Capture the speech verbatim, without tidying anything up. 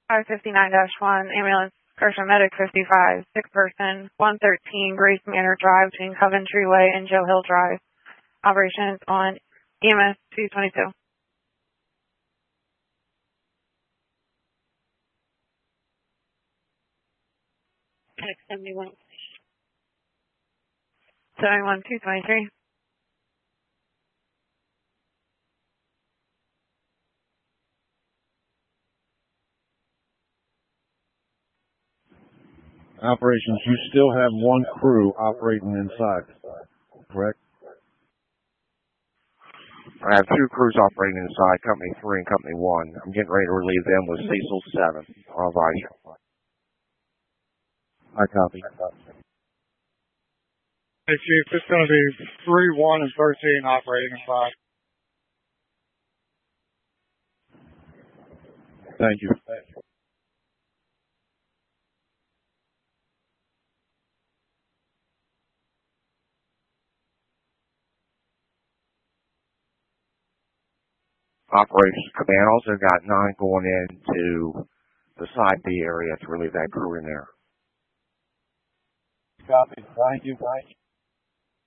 five fifty-nine dash one, ambulance, Carson Medic fifty-five, sick person, one thirteen Grace Manor Drive between Coventry Way and Joe Hill Drive. Operations on E M S two twenty-two. Text seventy-one. seventy-one two twenty-three. Operations, you still have one crew operating inside, correct? I have two crews operating inside, Company three and Company one. I'm getting ready to relieve them with Cecil seven. I'll advise you. I copy. Hey, Chief, it's going to be three, one, and thirteen operating inside. Thank you. Thank you. Operations Command also got nine going into the side B area to relieve that crew in there. Copy. Thank you. Thank you.